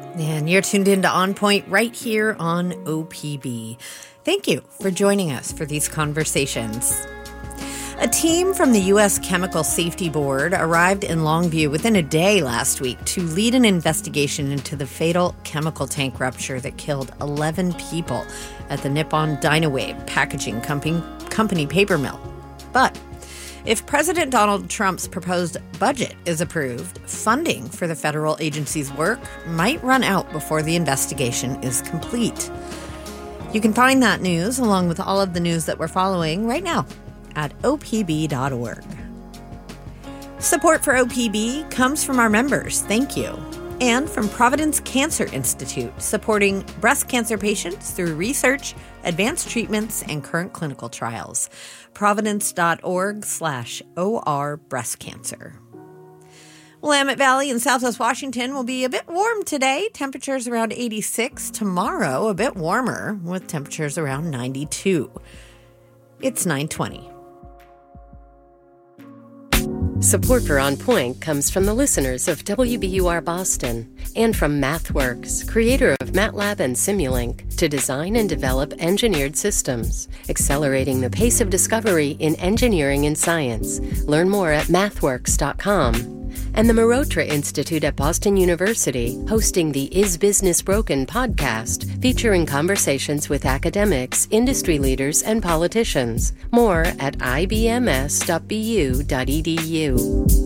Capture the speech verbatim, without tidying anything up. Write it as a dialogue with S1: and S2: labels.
S1: And you're tuned into On Point right here on O P B. Thank you for joining us for these conversations. A team from the U S Chemical Safety Board arrived in Longview within a day last week to lead an investigation into the fatal chemical tank rupture that killed eleven people at the Nippon Dynawave Packaging Company, company paper mill. But if President Donald Trump's proposed budget is approved, funding for the federal agency's work might run out before the investigation is complete. You can find that news along with all of the news that we're following right now at O P B dot org. Support for O P B comes from our members, thank you, and from Providence Cancer Institute, supporting breast cancer patients through research, advanced treatments, and current clinical trials. Providence.org slash OR breast cancer. Willamette Valley in Southwest Washington will be a bit warm today. Temperatures around eighty-six. Tomorrow, a bit warmer with temperatures around ninety-two. It's nine twenty.
S2: Support for On Point comes from the listeners of W B U R Boston and from MathWorks, creator of MATLAB and Simulink, to design and develop engineered systems, accelerating the pace of discovery in engineering and science. Learn more at mathworks dot com. And the Marotra Institute at Boston University, hosting the Is Business Broken podcast, featuring conversations with academics, industry leaders, and politicians. More at I B M S dot B U dot E D U.